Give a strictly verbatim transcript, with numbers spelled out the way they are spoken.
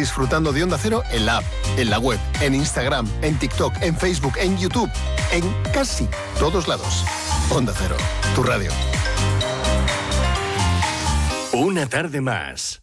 disfrutando de Onda Cero en la app, en la web, en Instagram, en TikTok, en Facebook, en YouTube, en casi todos lados. Onda Cero, tu radio. Una tarde más